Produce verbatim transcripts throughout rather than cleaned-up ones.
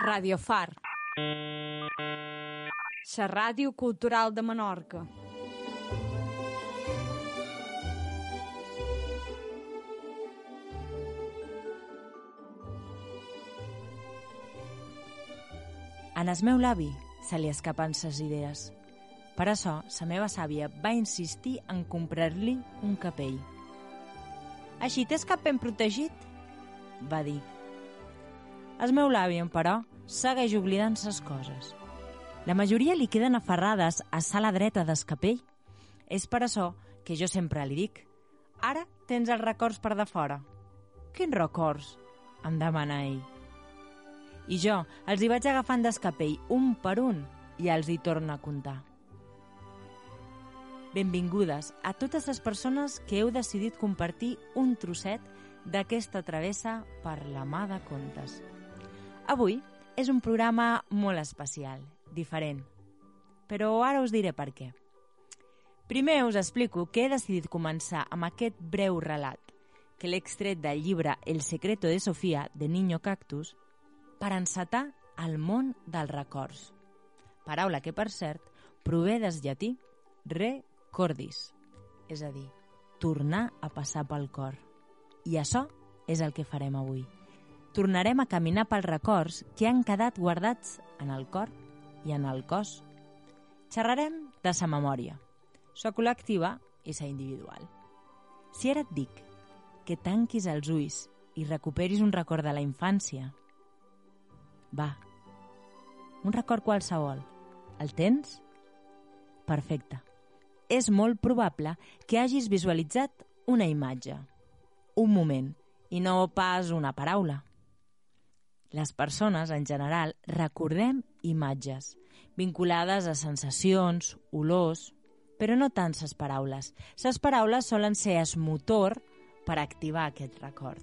Radio Far, la ràdio cultural de Menorca. En el meu l'avi se li escapen ses idees. Per això, sa meva sàvia va insistir en comprar-li un capell. «Així tens cap ben protegit?» va dir. El meu l'avi, però, segueix oblidant ses coses. La majoria li queden aferrades a sala dreta del capell. És per això que jo sempre li dic: «Ara tens els records per de fora». «Quins records?», em demana ell. I jo els hi vaig agafant del capell un per un i els hi torno a contar. Benvingudes a totes les persones que heu decidit compartir un trosset d'aquesta travessa per la mà de contes. Avui és un programa molt especial, diferent, però ara us diré per què. Primer us explico que he decidit començar amb aquest breu relat, que l'he extret del llibre El secreto de Sofía, de Niño Cactus, per encetar el món dels records. Paraula que, per cert, prové del llatí recordis, és a dir, tornar a passar pel cor. I això és el que farem avui. Tornarem a caminar pels records que han quedat guardats en el cor i en el cos. Xerrarem de sa memòria, sa col·lectiva i sa individual. Si ara et dic que tanquis els ulls i recuperis un record de la infància, va, un record qualsevol, el tens? Perfecte. És molt probable que hagis visualitzat una imatge, un moment, i no pas una paraula. Les persones, en general, recordem imatges, vinculades a sensacions, olors, però no tant ses paraules. Ses paraules solen ser el motor per activar aquest record.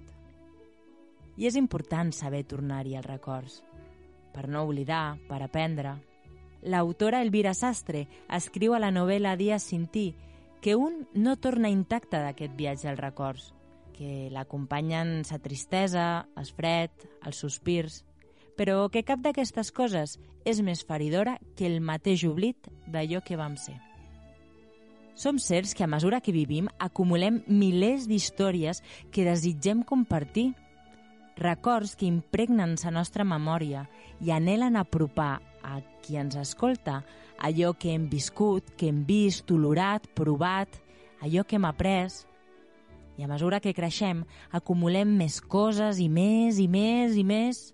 I és important saber tornar-hi als records, per no oblidar, per aprendre. L'autora Elvira Sastre escriu a la novel·la Días sin ti que un no torna intacte d'aquest viatge als records, que l'acompanyen sa tristesa, el fred, els sospirs, però que cap d'aquestes coses és més feridora que el mateix oblit d'allò que vam ser. Som certs que a mesura que vivim acumulem milers d'històries que desitgem compartir, records que impregnen la nostra memòria i anhelen apropar a qui ens escolta allò que hem viscut, que hem vist, olorat, provat, allò que hem après. I a mesura que creixem, acumulem més coses i més i més i més.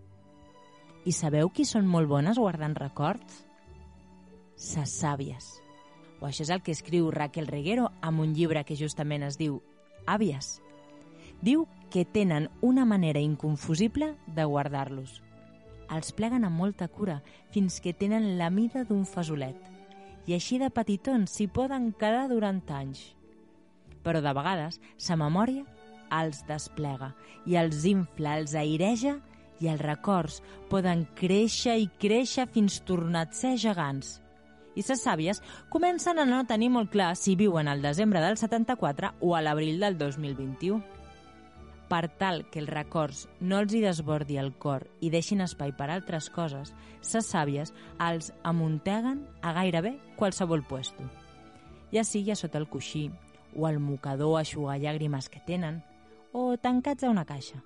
I sabeu qui són molt bones guardant records? Ses sàvies. O això és el que escriu Raquel Reguero amb un llibre que justament es diu Àvies. Diu que tenen una manera inconfusible de guardar-los. Els pleguen amb molta cura fins que tenen la mida d'un fasolet i així de petitons s'hi poden quedar durant anys. Però de vegades sa memòria els desplega i els infla, els aireja i els records poden créixer i créixer fins tornar a ser gegants. I ses sàvies comencen a no tenir molt clar si viuen al desembre del setanta-quatre o a l'abril del dos mil vint-i-u. Per tal que els records no els hi desbordi el cor i deixin espai per altres coses, ses sàvies els amunteguen a gairebé qualsevol puesto. Ja sigui a sota el coixí, o al mocador a eixugar llàgrimes que tenen, o tancats a una caixa.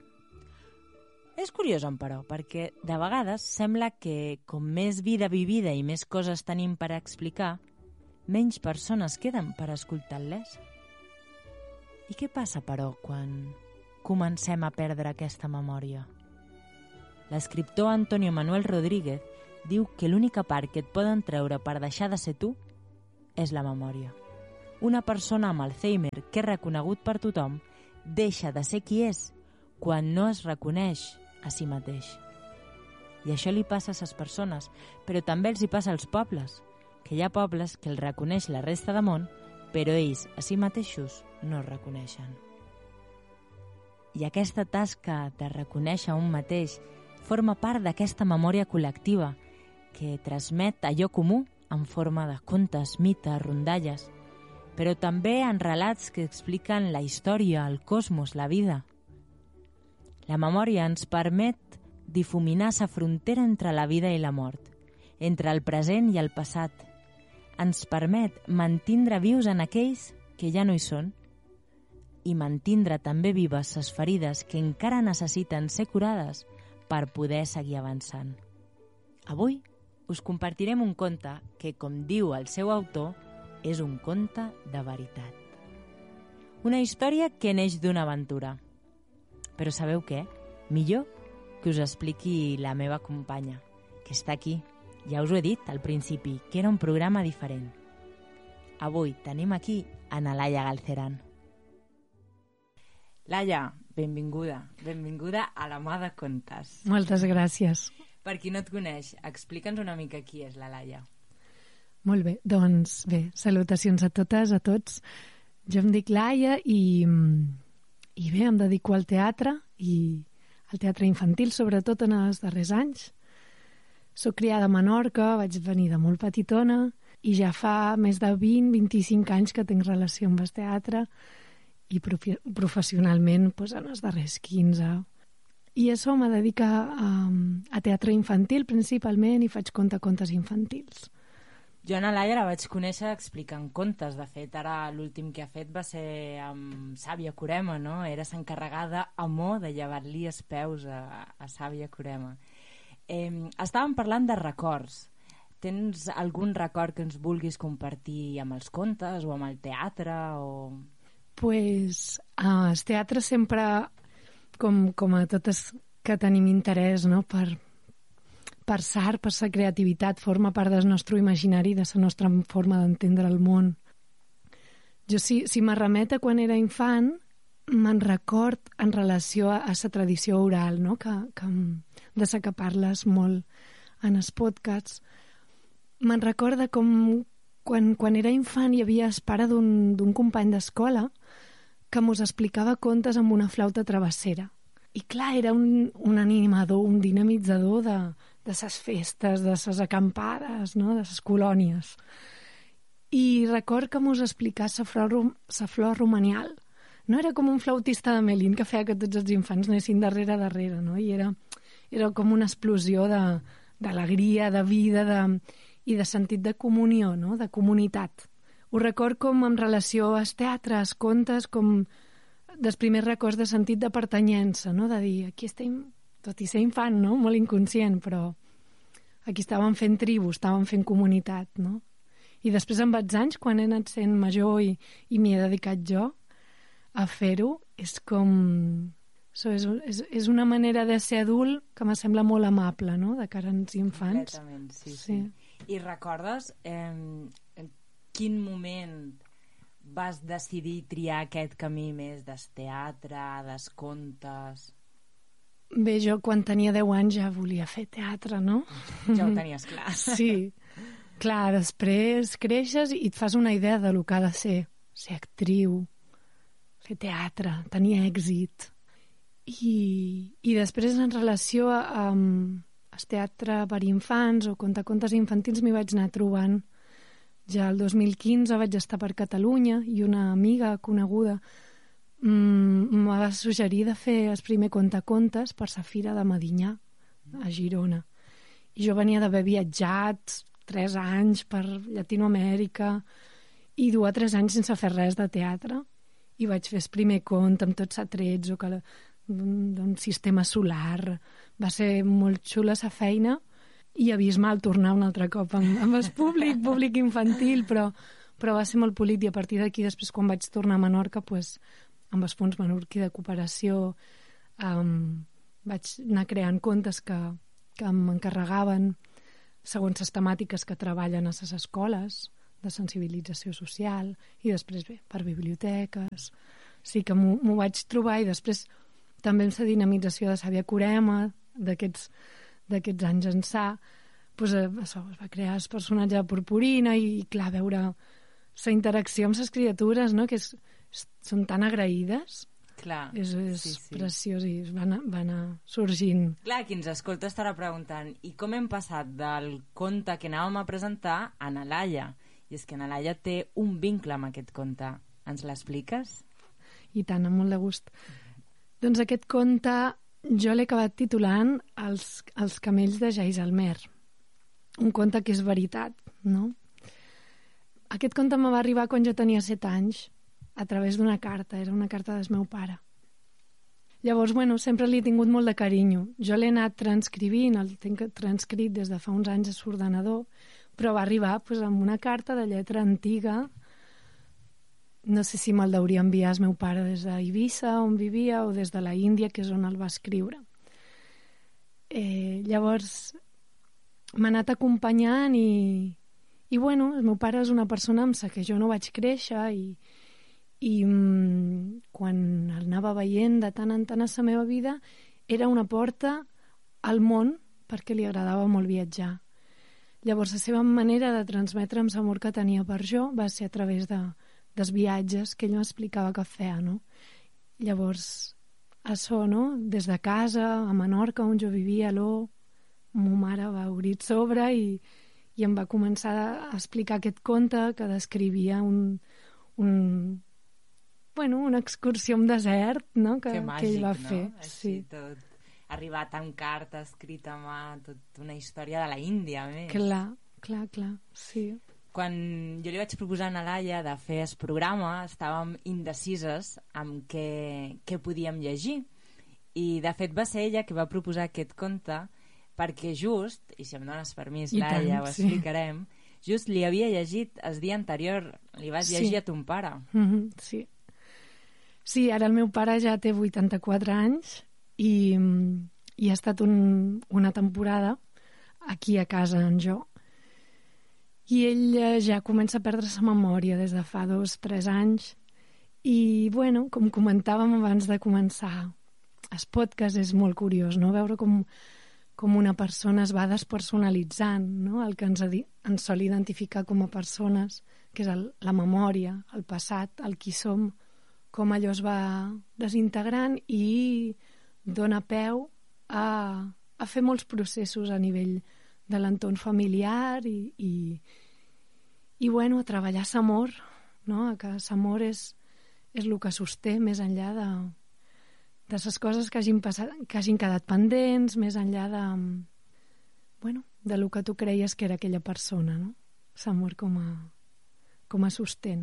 És curiós, però, perquè de vegades sembla que com més vida vivida i més coses tenim per explicar, menys persones queden per escoltar-les. I què passa, però, quan comencem a perdre aquesta memòria? L'escriptor Antonio Manuel Rodríguez diu que l'única part que et poden treure per deixar de ser tu és la memòria. Una persona amb Alzheimer que és reconegut per tothom deixa de ser qui és quan no es reconeix a si mateix. I això li passa a les persones, però també els hi passa als pobles, que hi ha pobles que els reconeix la resta de món, però ells a si mateixos no es reconeixen. I aquesta tasca de reconèixer un mateix forma part d'aquesta memòria col·lectiva que transmet allò comú en forma de contes, mites, rondalles, però també en relats que expliquen la història, el cosmos, la vida. La memòria ens permet difuminar la frontera entre la vida i la mort, entre el present i el passat. Ens permet mantindre vius en aquells que ja no hi són i mantindre també vives les ferides que encara necessiten ser curades per poder seguir avançant. Avui us compartirem un conte que, com diu el seu autor, és un conte de veritat. Una història que neix d'una aventura. Però sabeu què? Millor que us expliqui la meva companya, que està aquí. Ja us ho he dit al principi, que era un programa diferent. Avui tenim aquí a Laia Galceran. Laia, benvinguda. Benvinguda a la Mà de Contes. Moltes gràcies. Per qui no et coneix, explica'ns una mica qui és la Laia. Molt bé, doncs bé, salutacions a totes, a tots. Jo em dic Laia i, i bé, em dedico al teatre i al teatre infantil, sobretot en els darrers anys. Soc criada a Menorca, vaig venir de molt petitona i ja fa més de vint a vint-i-cinc anys que tinc relació amb el teatre i profi- professionalment doncs, en els darrers quinze. I això me dedica a, a teatre infantil principalment i faig contacontes infantils. Jo a Laia la vaig conèixer explicant contes. De fet, ara l'últim que ha fet va ser amb Sàvia Corema, no? Era s'encarregada amor de llevar-li els peus a, a Sàvia Corema. Eh, estàvem parlant de records. Tens algun record que ens vulguis compartir amb els contes o amb el teatre? O... Pues, eh, el teatre sempre, com, com a totes que tenim interès, no? per, per l'art, per la creativitat, forma part del nostre imaginari, de la nostra forma d'entendre el món. Jo, si, si m'arremeta quan era infant, me'n record en relació a la tradició oral, no? que, que, de la que parles molt en els podcasts. Me'n recorda com quan, quan era infant hi havia el pare d'un company d'escola que mos explicava contes amb una flauta travessera. I clar, era un, un animador, un dinamitzador de, de ses festes, de ses acampades, no? De ses colònies. I record que mos explicava la flor, sa flor romanial. No era com un flautista de Melín que feia que tots els infants anessin darrere darrere, no? I era, era com una explosió de, d'alegria, de vida, de, i de sentit de comunió, no? De comunitat. Ho record com en relació als teatres, contes, com dels primers records de sentit de pertanyença, no? De dir, aquí estem, tot i ser infant, no? Molt inconscient, però aquí estàvem fent tribu, estàvem fent comunitat, no? I després, amb els anys, quan he anat sent major i, i m'hi he dedicat jo a fer-ho, és com... So, és, és, és una manera de ser adult que me sembla molt amable, no?, de cara als infants. Completament, sí, sí. sí. I recordes eh, en quin moment vas decidir triar aquest camí més del teatre, dels contes? Bé, jo quan tenia deu anys ja volia fer teatre, no? Ja ho tenies clar. Sí. Clar, després creixes i et fas una idea de lo que ha de ser. Ser actriu, fer teatre, tenir èxit. I, i després, en relació a, a, a teatre per infants o contacontes infantils, m'hi vaig anar trobant. Ja el dos mil quinze vaig estar per Catalunya i una amiga coneguda mm, em va suggerir de fer el primer contacontes per la Fira de Medinyà, a Girona. I jo venia d'haver viatjat tres anys per Llatinoamèrica i dur a tres anys sense fer res de teatre. I vaig fer el primer conte amb tots atrets o que d'un sistema solar. Va ser molt xula la feina i abismal tornar un altre cop amb, amb el públic, públic infantil, però, però va ser molt polit. I a partir d'aquí, després, quan vaig tornar a Menorca, pues, amb els fons menorquí de cooperació, um, vaig anar creant contes que, que m'encarregaven segons les temàtiques que treballen a les escoles, de sensibilització social, i després, bé, per biblioteques. Sí que m'ho vaig trobar, i després també amb la dinamització de Sàvia Corema, d'aquests d'aquests anys ençà, pues, eh, això, es va crear el personatge de Purpurina i, i clar, veure la interacció amb les criatures, no?, que és, són tan agraïdes. Clar, és, és sí, sí. preciós, i va anar, va anar sorgint. Clar, qui ens escolta estarà preguntant, i com hem passat del conte que anàvem a presentar a na Laia? I és que na Laia té un vincle amb aquest conte. Ens l'expliques? I tant, amb molt de gust. Doncs aquest conte jo l'he acabat titulant Els, els camells de Jaisalmer, un conte que és veritat, no? Aquest conte me va arribar quan jo tenia set anys, a través d'una carta, era una carta del meu pare. Llavors, bueno, sempre li he tingut molt de carinyo. Jo l'he anat transcrivint, el tinc transcrit des de fa uns anys a l'ordenador, però va arribar pues, amb una carta de lletra antiga. No sé si me'l deuria enviar el meu pare des d'Eivissa, on vivia, o des de la Índia, que és on el va escriure. Eh, llavors, m'ha anat acompanyant i, i, bueno, el meu pare és una persona amb la que jo no vaig créixer i, i mm, quan el anava veient de tant en tant a la meva vida era una porta al món perquè li agradava molt viatjar. Llavors, la seva manera de transmetre'm l'amor que tenia per jo va ser a través de, dels viatges que ell m'explicava que feia, no? Llavors, això, no? Des de casa, a Menorca, on jo vivia, a l'O, ma mare va obrir sobre i, i em va començar a explicar aquest conte que descrivia un, un, bueno, una excursió en desert, no? que, que, màgic, que ell va no? fer. Així, sí. tot arribat amb carta escrita a mà, tota una història de la Índia, a més. Clar, clar, clar, sí. Quan jo li vaig proposar a Laia de fer el programa, estàvem indecises amb què, què podíem llegir. I, de fet, va ser ella que va proposar aquest conte perquè just, i si em dones permís, I Laia, tant, ho sí. explicarem, just li havia llegit el dia anterior, li vas Sí. llegir a ton pare. Mm-hmm, sí. Sí, ara el meu pare ja té vuitanta-quatre anys i, i ha estat un, una temporada aquí a casa amb jo. I ell ja comença a perdre la memòria des de fa dos, tres anys. I, bueno, com comentàvem abans de començar, el podcast és molt curiós, no? Veure com, com una persona es va despersonalitzant, no? El que ens, ens sol identificar com a persones, que és el, la memòria, el passat, el qui som, com allò es va desintegrant i dona peu a, a fer molts processos a nivell de l'entorn familiar i, i, i bueno, a treballar l'amor, no? Que l'amor és, és el que sosté més enllà de, de les coses que hagin, passat, que hagin quedat pendents, més enllà de, bueno, de lo que tu creies que era aquella persona, no? L'amor com a, com a sostén.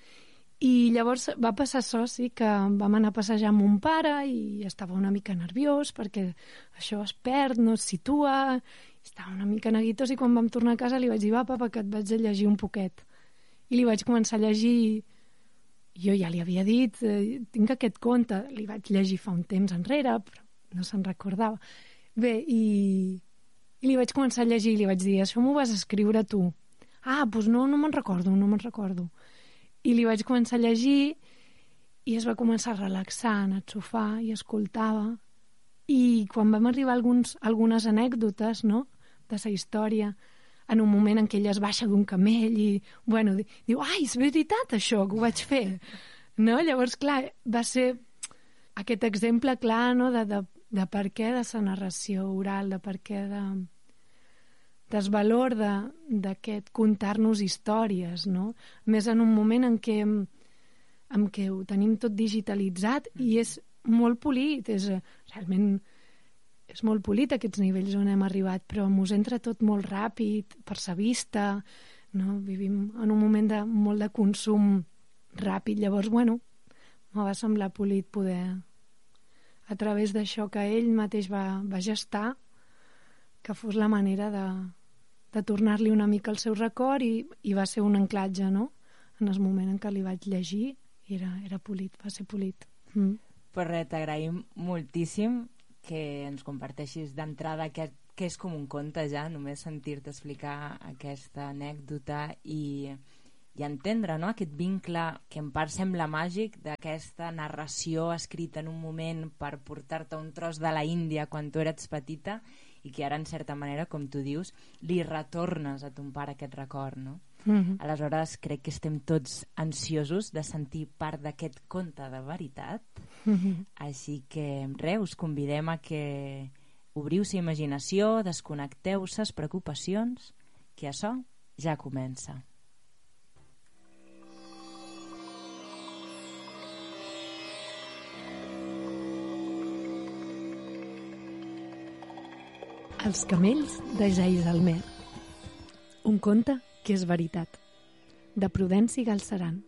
I llavors va passar això, sí, que vam anar a passejar amb mon pare i estava una mica nerviós perquè això es perd, no es situa, estava una mica neguitós i quan vam tornar a casa li vaig dir, va, papa, que et vaig a llegir un poquet. I li vaig començar a llegir, jo ja li havia dit, eh, tinc aquest conte, li vaig llegir fa un temps enrere, però no se'n recordava. Bé, i, i li vaig començar a llegir i li vaig dir, això m'ho vas escriure tu. Ah, doncs no, no me'n recordo, no me'n recordo. I li vaig començar a llegir i es va començar a relaxar en el sofà i escoltava. I quan vam arribar a alguns, algunes anècdotes, no?, de la història, en un moment en què ella es baixa d'un camell i, bueno, diu, ai, és veritat això, que ho vaig fer. No? Llavors, clar, va ser aquest exemple clar, no?, de, de, de per què de la narració oral, de per què de... del valor d'aquest contar-nos històries, no? Més en un moment en què, en què ho tenim tot digitalitzat i és molt polit, és realment és molt polit aquests nivells on hem arribat, però mos entra tot molt ràpid, per sa vista, no? Vivim en un moment de molt de consum ràpid, llavors, bueno, me va semblar polit poder, a través d'això que ell mateix va, va gestar, que fos la manera de de tornar-li una mica el seu record i, i va ser un anclatge, no?, en el moment en què li vaig llegir i era, era polit, va ser polit. Mm. Pues res, t'agraïm moltíssim que ens comparteixis d'entrada que, que és com un conte ja, només sentir-te explicar aquesta anècdota i, i entendre, no?, aquest vincle que en part sembla màgic d'aquesta narració escrita en un moment per portar-te un tros de la Índia quan tu eres petita i que ara, en certa manera, com tu dius, li retornes a ton pare aquest record, no? Mm-hmm. Aleshores, crec que estem tots ansiosos de sentir part d'aquest conte de veritat. Mm-hmm. Així que, res, us convidem a que obriu la imaginació, desconnecteu ses preocupacions, que això ja comença. Els camells de Jaisalmer. Un conte que és veritat, de Prudenci Galceran.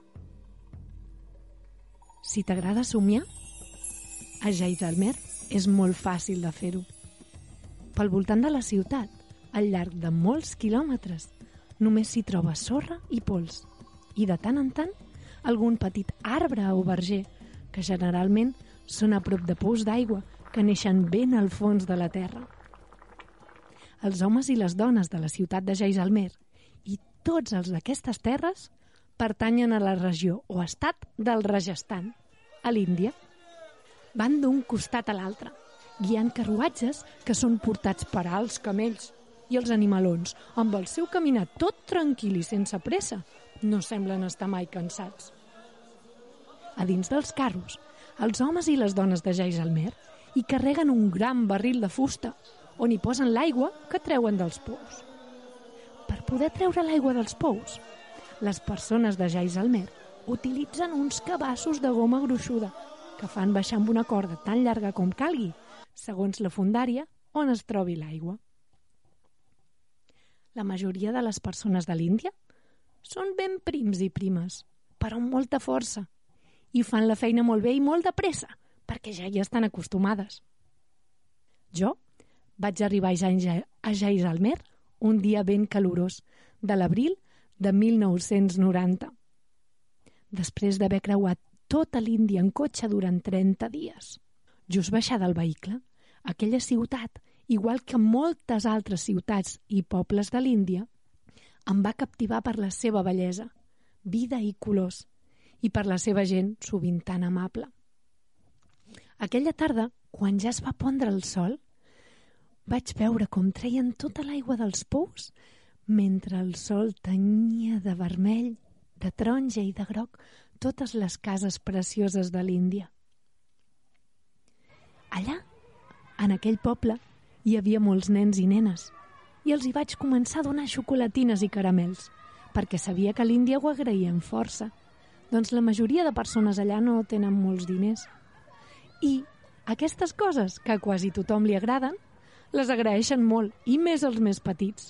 Si t'agrada somiar, a Jaisalmer és molt fàcil de fer-ho. Pel voltant de la ciutat, al llarg de molts quilòmetres, només s'hi troba sorra i pols, i de tant en tant algun petit arbre o verger, que generalment són a prop de pous d'aigua que neixen ben al fons de la terra. Els homes i les dones de la ciutat de Jaisalmer i tots els d'aquestes terres pertanyen a la regió o estat del Rajasthan, a l'Índia. Van d'un costat a l'altre, guiant carruatges que són portats per alts camells, i els animalons, amb el seu caminar tot tranquil i sense pressa, no semblen estar mai cansats. A dins dels carros, els homes i les dones de Jaisalmer hi carreguen un gran barril de fusta, on hi posen l'aigua que treuen dels pous. Per poder treure l'aigua dels pous, les persones de Jaisalmer utilitzen uns cabassos de goma gruixuda que fan baixar amb una corda tan llarga com calgui, segons la fondària on es trobi l'aigua. La majoria de les persones de l'Índia són ben prims i primes, però amb molta força, i fan la feina molt bé i molt de pressa, perquè ja hi estan acostumades. Jo vaig arribar a Jaisalmer un dia ben calorós, de l'abril de mil nou-cents noranta. Després d'haver creuat tota l'Índia en cotxe durant trenta dies. Just baixar del vehicle, aquella ciutat, igual que moltes altres ciutats i pobles de l'Índia, em va captivar per la seva bellesa, vida i colors, i per la seva gent sovint tan amable. Aquella tarda, quan ja es va pondre el sol, vaig veure com treien tota l'aigua dels pous mentre el sol tenyia de vermell, de taronja i de groc totes les cases precioses de l'Índia. Allà, en aquell poble, hi havia molts nens i nenes i els hi vaig començar a donar xocolatines i caramels perquè sabia que a l'Índia ho agraïen força, doncs la majoria de persones allà no tenen molts diners. I aquestes coses que a quasi tothom li agraden les agraeixen molt, i més els més petits.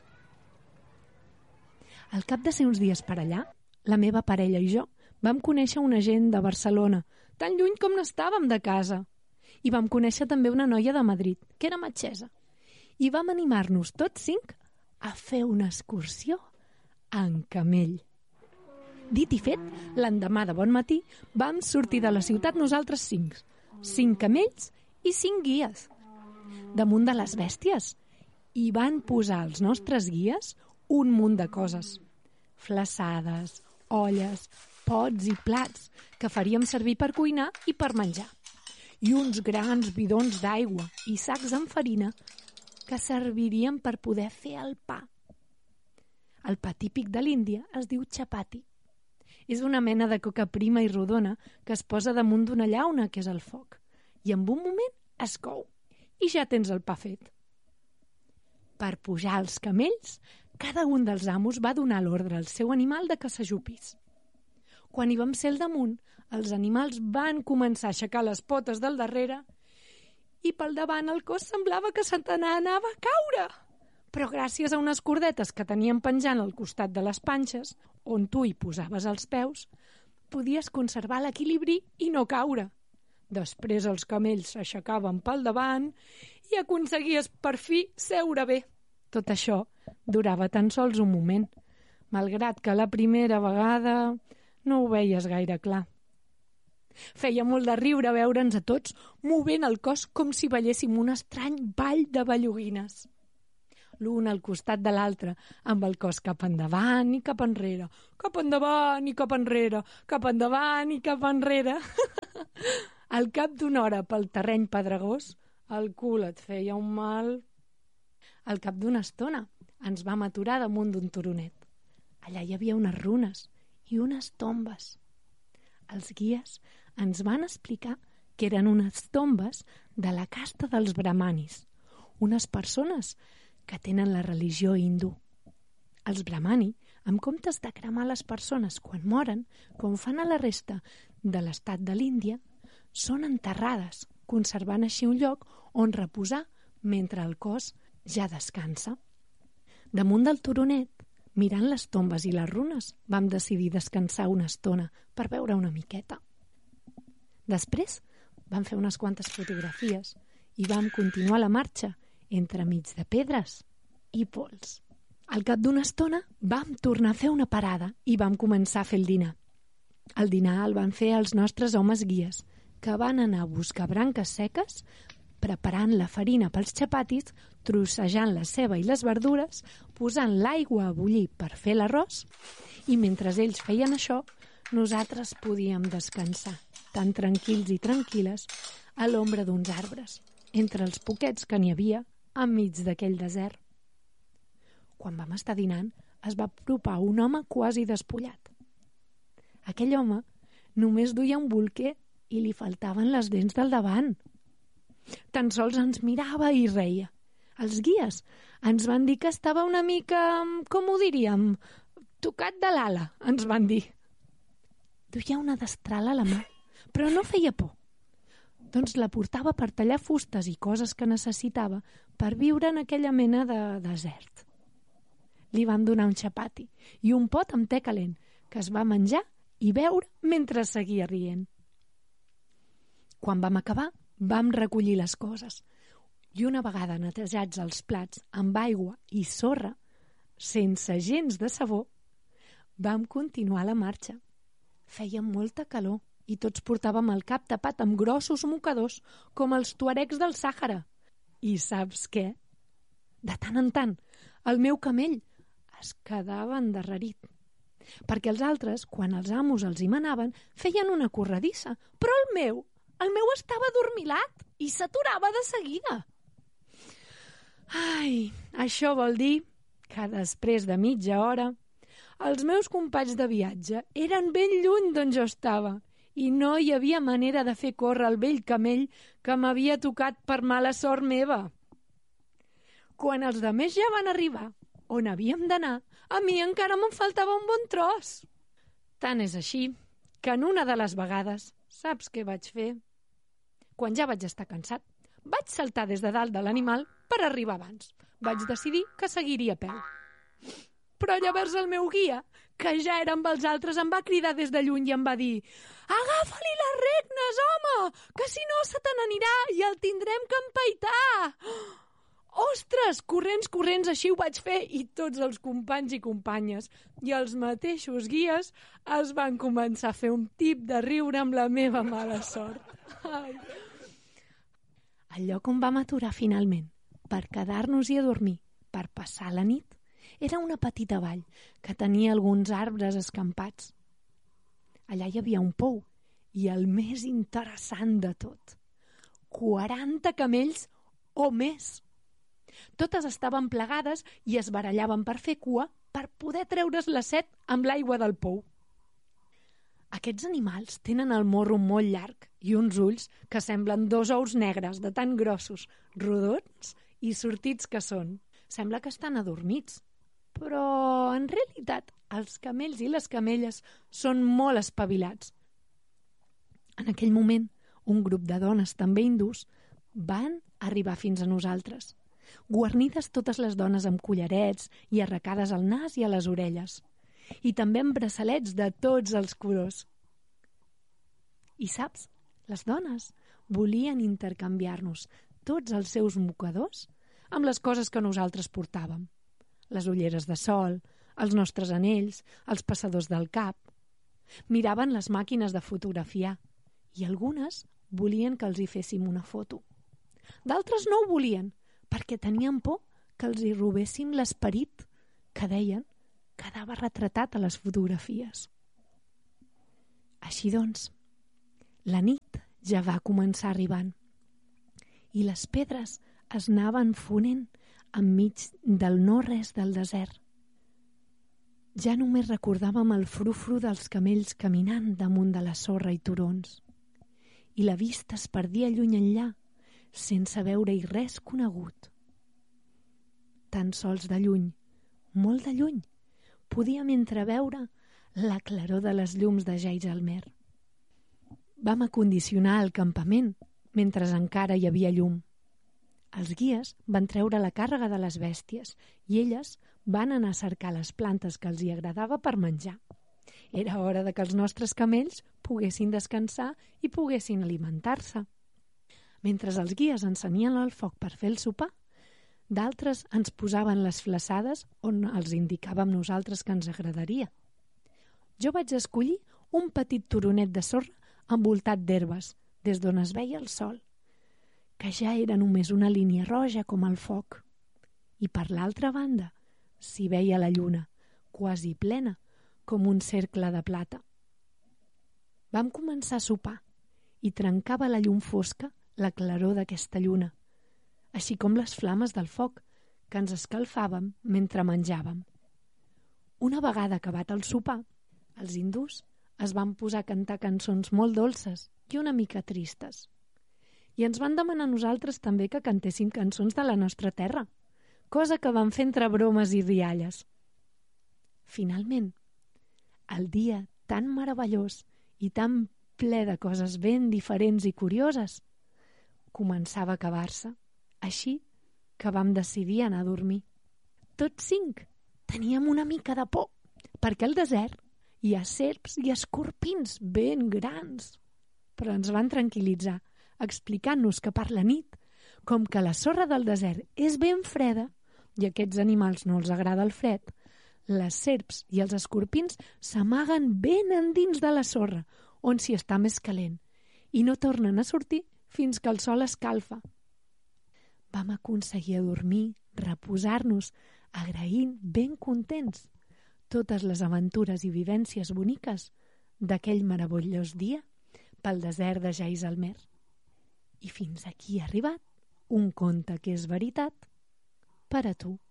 Al cap de ser uns dies per allà, la meva parella i jo vam conèixer una gent de Barcelona, tan lluny com n'estàvem de casa. I vam conèixer també una noia de Madrid, que era metgessa. I vam animar-nos tots cinc a fer una excursió en camell. Dit i fet, l'endemà de bon matí vam sortir de la ciutat nosaltres cinc, cinc camells i cinc guies. Damunt de les bèsties, i van posar als nostres guies un munt de coses. Flaçades, olles, pots i plats que faríem servir per cuinar i per menjar. I uns grans bidons d'aigua i sacs amb farina que servirien per poder fer el pa. El pa típic de l'Índia es diu chapati. És una mena de coca prima i rodona que es posa damunt d'una llauna, que és el foc, i en un moment es cou. I ja tens el pa fet. Per pujar als camells, cada un dels amos va donar l'ordre al seu animal de que s'ajupís. Quan hi vam ser al damunt, els animals van començar a aixecar les potes del darrere i pel davant el cos semblava que se t'anava a caure. Però gràcies a unes cordetes que tenien penjant al costat de les panxes, on tu hi posaves els peus, podies conservar l'equilibri i no caure. Després els camells s'aixecaven pel davant i aconseguies per fi seure bé. Tot això durava tan sols un moment, malgrat que la primera vegada no ho veies gaire clar. Feia molt de riure veure'ns a tots movent el cos com si balléssim un estrany ball de belluguines. L'un al costat de l'altre, amb el cos cap endavant i cap enrere, cap endavant i cap enrere, cap endavant i cap enrere. Al cap d'una hora pel terreny pedregós, el cul et feia un mal. Al cap d'una estona ens vam aturar damunt d'un turonet. Allà hi havia unes runes i unes tombes. Els guies ens van explicar que eren unes tombes de la casta dels brahmanis, unes persones que tenen la religió hindú. Els brahmani, en comptes de cremar les persones quan moren, com fan a la resta de l'estat de l'Índia, són enterrades, conservant així un lloc on reposar mentre el cos ja descansa. Damunt del turonet, mirant les tombes i les runes, vam decidir descansar una estona per veure una miqueta. Després vam fer unes quantes fotografies i vam continuar la marxa entremig de pedres i pols. Al cap d'una estona vam tornar a fer una parada i vam començar a fer el dinar. El dinar el van fer els nostres homes guies, que van anar a buscar branques seques, preparant la farina pels xapatis, trossejant la ceba i les verdures, posant l'aigua a bullir per fer l'arròs, i mentre ells feien això, nosaltres podíem descansar, tan tranquils i tranquil·les, a l'ombra d'uns arbres, entre els poquets que n'hi havia enmig d'aquell desert. Quan vam estar dinant, es va apropar un home quasi despullat. Aquell home només duia un bolquer i li faltaven les dents del davant. Tan sols ens mirava i reia. Els guies ens van dir que estava una mica, com ho diríem, tocat de l'ala, ens van dir. Duia una destral a la mà, però no feia por. Doncs la portava per tallar fustes i coses que necessitava per viure en aquella mena de desert. Li vam donar un xapati i un pot amb te calent, que es va menjar i beure mentre seguia rient. Quan vam acabar, vam recollir les coses i una vegada netejats els plats amb aigua i sorra, sense gens de sabó, vam continuar la marxa. Feia molta calor i tots portàvem el cap tapat amb grossos mocadors com els tuaregs del Sàhara. I saps què? De tant en tant, el meu camell es quedava endarrerit. Perquè els altres, quan els amos els hi manaven, feien una corredissa, però el meu, el meu estava adormilat i s'aturava de seguida. Ai, això vol dir que després de mitja hora els meus companys de viatge eren ben lluny d'on jo estava i no hi havia manera de fer córrer el vell camell que m'havia tocat per mala sort meva. Quan els demés ja van arribar on havíem d'anar, a mi encara me'n faltava un bon tros. Tant és així que en una de les vegades, saps què vaig fer? Quan ja vaig estar cansat, vaig saltar des de dalt de l'animal per arribar abans. Vaig decidir que seguiria a peu. Però llavors el meu guia, que ja era amb els altres, em va cridar des de lluny i em va dir «Agafa-li les regnes, home, que si no se te n'anirà i el tindrem que empaitar!» Ostres, corrents, corrents, així ho vaig fer i tots els companys i companyes i els mateixos guies es van començar a fer un tip de riure amb la meva mala sort. Ai. El lloc on vam aturar finalment per quedar-nos-hi a dormir, per passar la nit, era una petita vall que tenia alguns arbres escampats. Allà hi havia un pou i el més interessant de tot, quaranta camells o més. Totes estaven plegades i es barallaven per fer cua per poder treure's la set amb l'aigua del pou. Aquests animals tenen el morro molt llarg i uns ulls que semblen dos ous negres de tan grossos, rodons i sortits que són. Sembla que estan adormits, però en realitat els camells i les camelles són molt espavilats. En aquell moment, un grup de dones també hindús van arribar fins a nosaltres, guarnides totes les dones amb collarets i arracades al nas i a les orelles, i també amb braçalets de tots els colors. I saps, les dones volien intercanviar-nos tots els seus mocadors amb les coses que nosaltres portàvem, les ulleres de sol, els nostres anells, els passadors del cap. Miraven les màquines de fotografiar i algunes volien que els hi féssim una foto. D'altres no ho volien, perquè tenien por que els hi robéssim l'esperit que deien quedava retratat a les fotografies. Així doncs, la nit ja va començar arribant i les pedres es anaven fonent enmig del no-res del desert. Ja només recordàvem el frufru dels camells caminant damunt de la sorra i turons i la vista es perdia lluny enllà sense veure-hi res conegut. Tan sols de lluny, molt de lluny, podíem entreveure la claror de les llums de Jaisalmer. Vam acondicionar el campament mentre encara hi havia llum. Els guies van treure la càrrega de les bèsties i elles van anar a cercar les plantes que els hi agradava per menjar. Era hora de que els nostres camells poguessin descansar i poguessin alimentar-se. Mentre els guies encenien el foc per fer el sopar, d'altres ens posaven les flassades on els indicàvem nosaltres que ens agradaria. Jo vaig escollir un petit turonet de sorra envoltat d'herbes, des d'on es veia el sol, que ja era només una línia roja com el foc. I per l'altra banda s'hi veia la lluna, quasi plena, com un cercle de plata. Vam començar a sopar i trencava la llum fosca la claror d'aquesta lluna, així com les flames del foc que ens escalfàvem mentre menjàvem. Una vegada acabat el sopar, els hindús es van posar a cantar cançons molt dolces i una mica tristes. I ens van demanar a nosaltres també que cantéssim cançons de la nostra terra, cosa que vam fer entre bromes i rialles. Finalment, el dia tan meravellós i tan ple de coses ben diferents i curioses començava a acabar-se, així que vam decidir anar a dormir. Tots cinc teníem una mica de por, perquè al desert hi ha serps i escorpins ben grans. Però ens van tranquil·litzar, explicant-nos que per la nit, com que la sorra del desert és ben freda i a aquests animals no els agrada el fred, les serps i els escorpins s'amaguen ben endins de la sorra, on s'hi està més calent, i no tornen a sortir fins que el sol escalfa. Vam aconseguir dormir, reposar-nos, agraint, ben contents, totes les aventures i vivències boniques d'aquell meravellós dia pel desert de Jaisalmer. I fins aquí ha arribat un conte que és veritat per a tu.